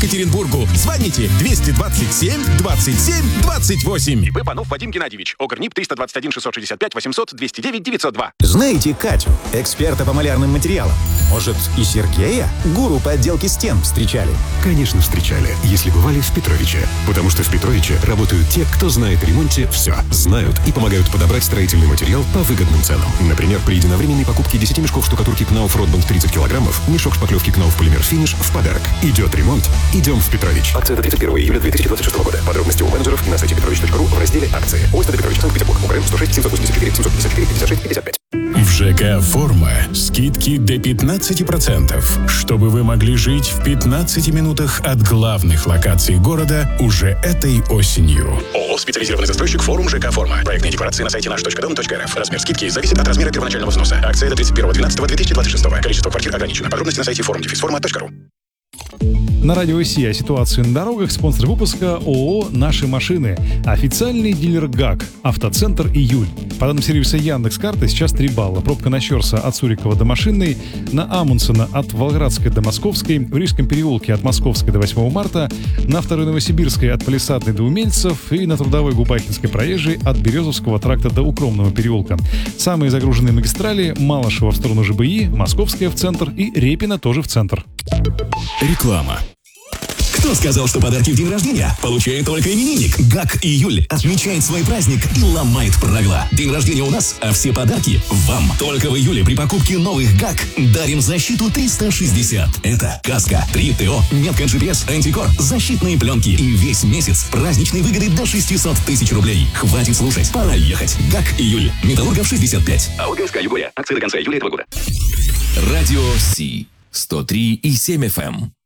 Екатеринбургу. Звоните 227 27 28. ИП Панов Вадим Геннадьевич. ОГРНИП 321 665 800 209 902. Знаете Катю, эксперта по малярным материалам? Может, и Сергея, гуру по отделке стен, встречали? Конечно, встречали, если бывали в Петровиче. Потому что в Петровиче работают те, кто знает о ремонте все. Знают и помогают подобрать строительный материал по выгодным ценам. Например, при единовременной покупке 10 мешков штукатурки Кнауф Ротбанд 30 килограммов, мешок шпаклевки Кнауф Полимер Финиш в подарок. Идет ремонт, идем в Петрович. Акция до 31 июля 2026 года. Подробности у менеджеров на сайте petrovich.ru в разделе «Акции». ОСТ Петрович, Санкт-Петербург, УКРН 106 784 754 56 55. В ЖК «Форма» скидки до 15%, чтобы вы могли жить в 15 минутах от главных локаций города уже этой осенью. ООО «Специализированный застройщик Форум ЖК «Форма». Проектные декларации на сайте наш.дом.рф. Размер скидки зависит от размера первоначального взноса. Акция до 31.12.2026. Количество квартир ограничено. Подробности на сайте forum-forma.ru. На радио Си о ситуации на дорогах. Спонсор выпуска ООО «Наши машины». Официальный дилер ГАК. Автоцентр «Июль». По данным сервиса Яндекс.Карты, сейчас 3 балла. Пробка на Щерса от Сурикова до Машинной, на Амундсена от Волгоградской до Московской, в Рижском переулке от Московской до 8 марта, на 2-й Новосибирской от Палисадной до Умельцев и на Трудовой Губахинской проезжей от Березовского тракта до Укромного переулка. Самые загруженные магистрали — Малышева в сторону ЖБИ, Московская в центр и Репина тоже в центр. Реклама. Кто сказал, что подарки в день рождения получает только именинник? ГАК «Июль» отмечает свой праздник и ломает правила. День рождения у нас, а все подарки вам. Только в июле при покупке новых ГАК дарим защиту 360. Это каска, 3 ТО, метка GPS, антикор, защитные пленки и весь месяц праздничные выгоды до 600 тысяч рублей. Хватит слушать, пора ехать. ГАК «Июль». Металлургов 65. АО ГСК «Югория». Акции до конца июля этого года. Радио Си 103,7 FM.